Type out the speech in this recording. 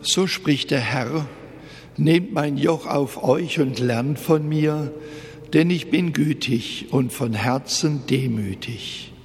So spricht der Herr: Nehmt mein Joch auf euch und lernt von mir, denn ich bin gütig und von Herzen demütig.